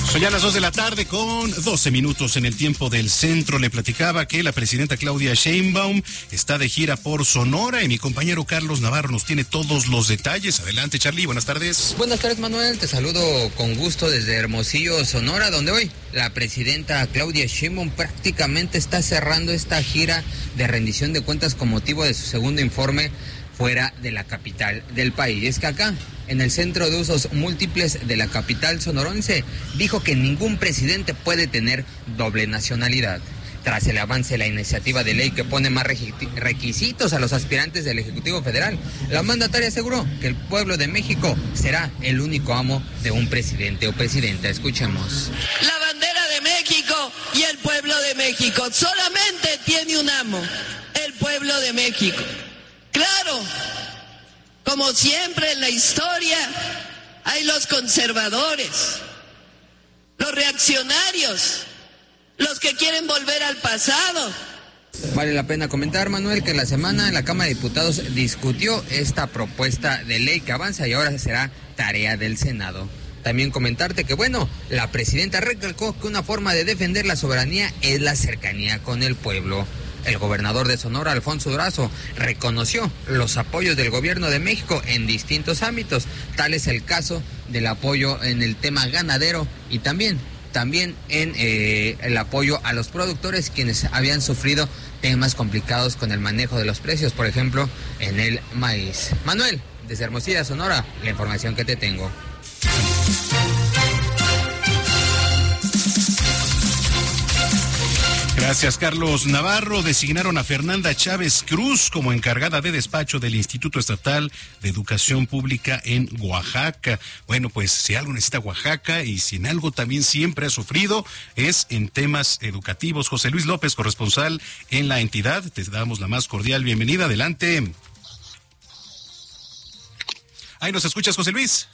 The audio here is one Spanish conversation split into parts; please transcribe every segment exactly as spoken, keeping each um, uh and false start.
Son ya las dos de la tarde con doce minutos en el tiempo del centro. Le platicaba que la presidenta Claudia Sheinbaum está de gira por Sonora y mi compañero Carlos Navarro nos tiene todos los detalles. Adelante, Charlie, buenas tardes. Buenas tardes, Manuel. Te saludo con gusto desde Hermosillo, Sonora, donde hoy la presidenta Claudia Sheinbaum prácticamente está cerrando esta gira de rendición de cuentas con motivo de su segundo informe fuera de la capital del país. Y es que acá, en el Centro de Usos Múltiples de la capital sonorense, dijo que ningún presidente puede tener doble nacionalidad. Tras el avance de la iniciativa de ley que pone más requisitos a los aspirantes del Ejecutivo Federal, la mandataria aseguró que el pueblo de México será el único amo de un presidente o presidenta. Escuchemos. La bandera de México y el pueblo de México solamente tiene un amo, el pueblo de México. Claro, como siempre en la historia, hay los conservadores, los reaccionarios, los que quieren volver al pasado. Vale la pena comentar, Manuel, que en la semana en la Cámara de Diputados discutió esta propuesta de ley que avanza y ahora será tarea del Senado. También comentarte que, bueno, la presidenta recalcó que una forma de defender la soberanía es la cercanía con el pueblo. El gobernador de Sonora, Alfonso Durazo, reconoció los apoyos del gobierno de México en distintos ámbitos. Tal es el caso del apoyo en el tema ganadero y también, también en eh, el apoyo a los productores quienes habían sufrido temas complicados con el manejo de los precios, por ejemplo, en el maíz. Manuel, desde Hermosillo, Sonora, la información que te tengo. Gracias, Carlos Navarro. Designaron a Fernanda Chávez Cruz como encargada de despacho del Instituto Estatal de Educación Pública en Oaxaca. Bueno, pues si algo necesita Oaxaca y si en algo también siempre ha sufrido es en temas educativos. José Luis López, corresponsal en la entidad, te damos la más cordial bienvenida. Adelante. Ahí nos escuchas, José Luis.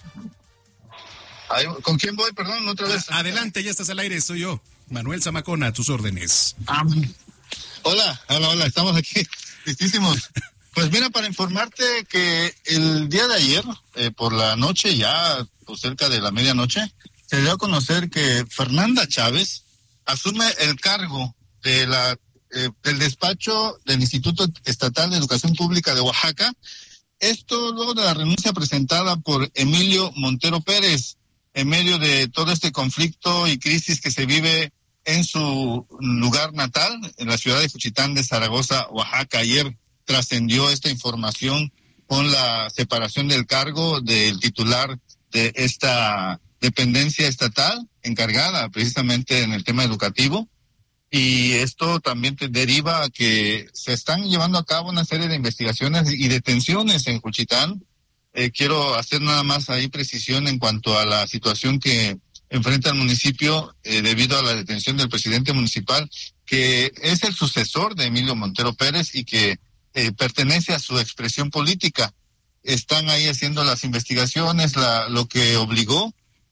¿Con quién voy? Perdón, otra vez. Adelante, ya estás al aire, soy yo. Manuel Zamacona, a tus órdenes. Um, hola, hola, hola, estamos aquí, listísimos. Pues mira, para informarte que el día de ayer, eh, por la noche, ya pues, cerca de la medianoche, se dio a conocer que Fernanda Chávez asume el cargo de la eh, del despacho del Instituto Estatal de Educación Pública de Oaxaca. Esto luego de la renuncia presentada por Emilio Montero Pérez, en medio de todo este conflicto y crisis que se vive en su lugar natal, en la ciudad de Juchitán de Zaragoza, Oaxaca. Ayer trascendió esta información con la separación del cargo del titular de esta dependencia estatal encargada precisamente en el tema educativo. Y esto también te deriva a que se están llevando a cabo una serie de investigaciones y detenciones en Juchitán. Eh, quiero hacer nada más ahí precisión en cuanto a la situación que enfrenta el municipio eh, debido a la detención del presidente municipal, que es el sucesor de Emilio Montero Pérez y que eh, pertenece a su expresión política. Están ahí haciendo las investigaciones, la, lo que obligó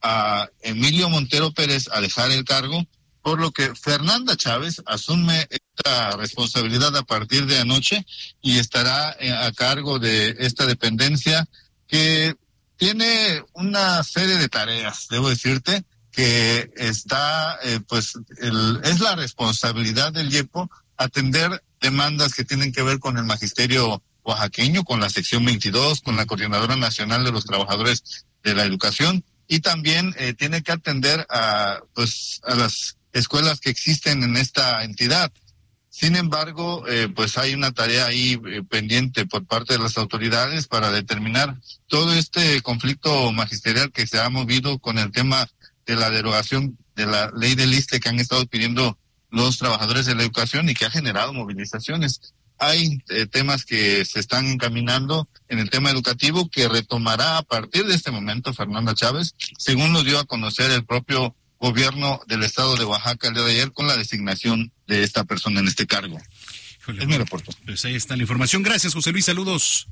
a Emilio Montero Pérez a dejar el cargo, por lo que Fernanda Chávez asume esta responsabilidad a partir de anoche y estará eh, a cargo de esta dependencia que tiene una serie de tareas, debo decirte, que está, eh, pues, el, es la responsabilidad del IEPO atender demandas que tienen que ver con el magisterio oaxaqueño, con la sección veintidós, con la Coordinadora Nacional de los Trabajadores de la Educación, y también eh, tiene que atender a, pues, a las escuelas que existen en esta entidad. Sin embargo, eh, pues hay una tarea ahí eh, pendiente por parte de las autoridades para determinar todo este conflicto magisterial que se ha movido con el tema de la derogación de la ley del ISSSTE que han estado pidiendo los trabajadores de la educación y que ha generado movilizaciones. Hay eh, temas que se están encaminando en el tema educativo que retomará a partir de este momento Fernanda Chávez, según lo dio a conocer el propio gobierno del estado de Oaxaca el día de ayer con la designación de esta persona en este cargo. Híjole, es mi reporte. Pues ahí está la información. Gracias, José Luis. Saludos.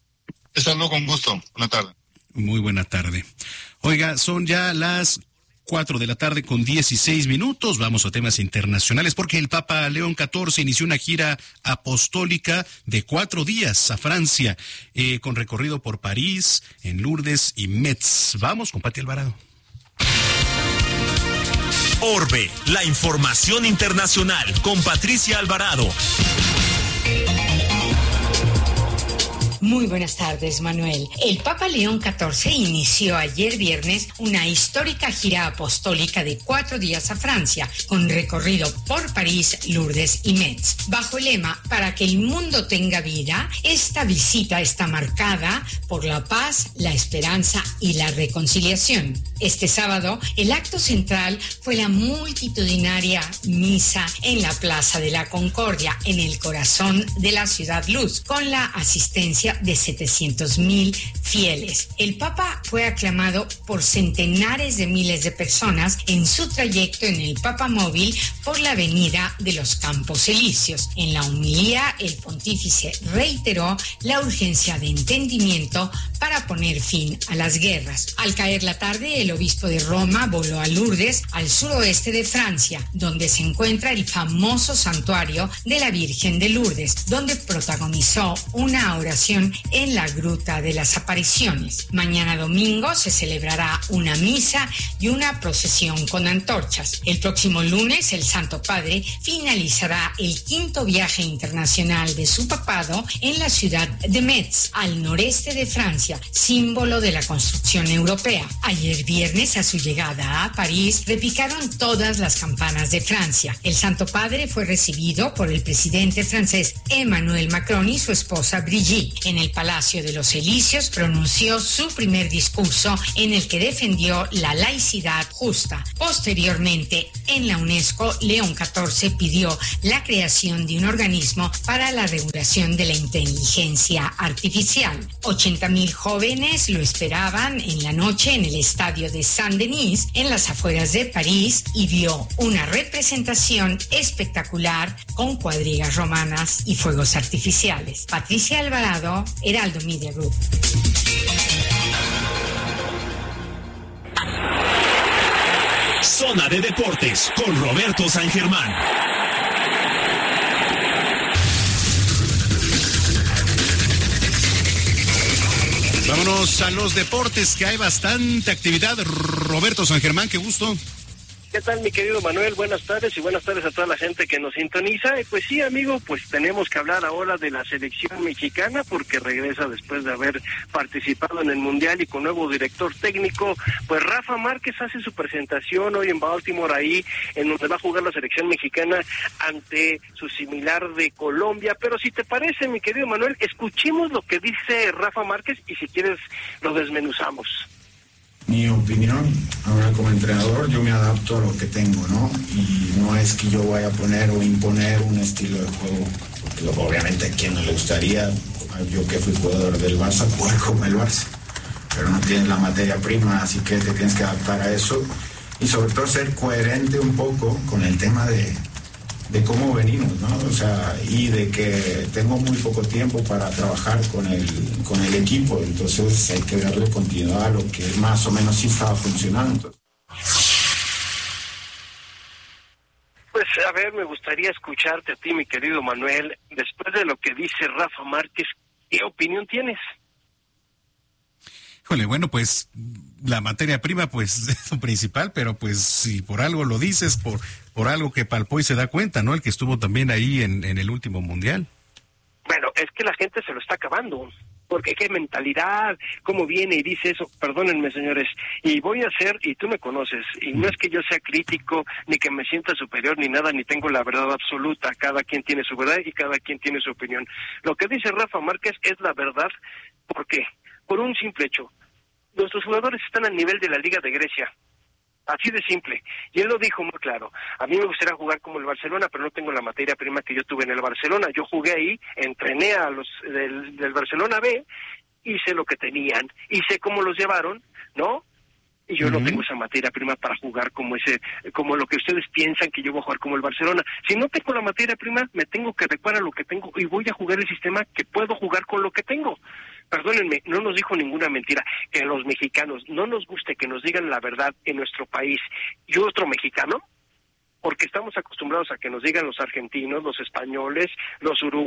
Te saludo con gusto. Buena tarde. Muy buena tarde. Oiga, son ya las cuatro de la tarde con dieciséis minutos. Vamos a temas internacionales porque el Papa León catorce inició una gira apostólica de cuatro días a Francia, eh, con recorrido por París, en Lourdes y Metz. Vamos con Pati Alvarado. Orbe, la información internacional con Patricia Alvarado. Muy buenas tardes, Manuel. El Papa León catorce inició ayer viernes una histórica gira apostólica de cuatro días a Francia, con recorrido por París, Lourdes y Metz. Bajo el lema "Para que el mundo tenga vida", esta visita está marcada por la paz, la esperanza y la reconciliación. Este sábado, el acto central fue la multitudinaria misa en la Plaza de la Concordia, en el corazón de la Ciudad Luz, con la asistencia de setecientos mil fieles. El Papa fue aclamado por centenares de miles de personas en su trayecto en el Papamóvil por la avenida de los Campos Elíseos. En la homilía, el pontífice reiteró la urgencia de entendimiento para poner fin a las guerras. Al caer la tarde, el obispo de Roma voló a Lourdes, al suroeste de Francia, donde se encuentra el famoso santuario de la Virgen de Lourdes, donde protagonizó una oración en la Gruta de las Apariciones. Mañana domingo se celebrará una misa y una procesión con antorchas. El próximo lunes, el Santo Padre finalizará el quinto viaje internacional de su papado en la ciudad de Metz, al noreste de Francia, símbolo de la construcción europea. Ayer viernes, a su llegada a París, repicaron todas las campanas de Francia. El Santo Padre fue recibido por el presidente francés Emmanuel Macron y su esposa Brigitte. En el Palacio de los Elíseos pronunció su primer discurso, en el que defendió la laicidad justa. Posteriormente, en la UNESCO, León catorce pidió la creación de un organismo para la regulación de la inteligencia artificial. ochenta mil jóvenes lo esperaban en la noche en el estadio de Saint-Denis, en las afueras de París, y vio una representación espectacular con cuadrigas romanas y fuegos artificiales. Patricia Alvarado, Heraldo Media Group. Zona de Deportes con Roberto San Germán. Vámonos a los deportes, que hay bastante actividad. Roberto San Germán, qué gusto. ¿Qué tal, mi querido Manuel? Buenas tardes y buenas tardes a toda la gente que nos sintoniza. Y pues sí, amigo, pues tenemos que hablar ahora de la selección mexicana, porque regresa después de haber participado en el Mundial y con nuevo director técnico. Pues Rafa Márquez hace su presentación hoy en Baltimore, ahí en donde va a jugar la selección mexicana ante su similar de Colombia. Pero si te parece, mi querido Manuel, escuchemos lo que dice Rafa Márquez y si quieres lo desmenuzamos. Mi opinión, ahora como entrenador, yo me adapto a lo que tengo, ¿no? Y no es que yo vaya a poner o imponer un estilo de juego, porque obviamente a quien no le gustaría, yo que fui jugador del Barça, jugar como el Barça, pero no tienes la materia prima, así que te tienes que adaptar a eso y sobre todo ser coherente un poco con el tema de, de cómo venimos, ¿no? O sea, y de que tengo muy poco tiempo para trabajar con el, con el equipo, entonces hay que darle continuidad a lo que más o menos sí estaba funcionando. Pues a ver, me gustaría escucharte a ti, mi querido Manuel, después de lo que dice Rafa Márquez, ¿qué opinión tienes? Híjole, bueno, pues la materia prima pues es lo principal, pero pues si por algo lo dices, por por algo que palpó y se da cuenta, ¿no? El que estuvo también ahí en, en el último Mundial. Bueno, es que la gente se lo está acabando, porque qué mentalidad, cómo viene y dice eso, perdónenme señores, y voy a hacer, y tú me conoces, y no es que yo sea crítico, ni que me sienta superior, ni nada, ni tengo la verdad absoluta, cada quien tiene su verdad y cada quien tiene su opinión. Lo que dice Rafa Márquez es la verdad, ¿por qué? Por un simple hecho, nuestros jugadores están al nivel de la Liga de Grecia. Así de simple. Y él lo dijo muy claro. A mí me gustaría jugar como el Barcelona, pero no tengo la materia prima que yo tuve en el Barcelona. Yo jugué ahí, entrené a los del, del Barcelona B, y sé lo que tenían, y sé cómo los llevaron, ¿no? Y yo uh-huh. no tengo esa materia prima para jugar como ese, como lo que ustedes piensan que yo voy a jugar como el Barcelona. Si no tengo la materia prima, me tengo que adecuar a lo que tengo y voy a jugar el sistema que puedo jugar con lo que tengo. Perdónenme, no nos dijo ninguna mentira. Que a los mexicanos no nos guste que nos digan la verdad en nuestro país y otro mexicano, porque estamos acostumbrados a que nos digan los argentinos, los españoles, los uruguayos,